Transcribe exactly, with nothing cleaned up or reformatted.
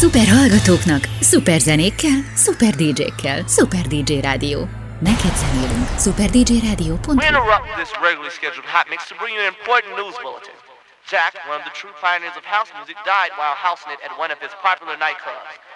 Szuper hallgatóknak, szuper zenékkel, szuper dé jékkel, Szuper dé jé Rádió. Neked zenélünk. szuper dé jé rádió pont hu. We interrupt this regularly scheduled hot mix to bring you an important news bulletin. Jack, one of the true pioneers of house music, died while houseing it at one of his popular nightclubs.